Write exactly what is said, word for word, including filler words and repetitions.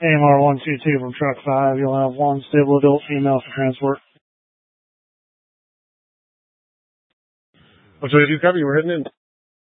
A M R one two two from truck five. You'll have one stable adult female for transport. Which way do you copy? We're heading in.